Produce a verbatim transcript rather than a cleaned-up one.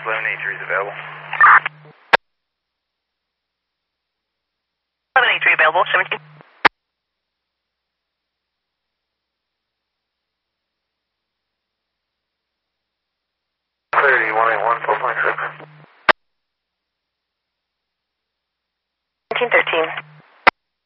eleven eighty-three is available. eleven eighty-three available, seventeen. Clarity one eight one, four point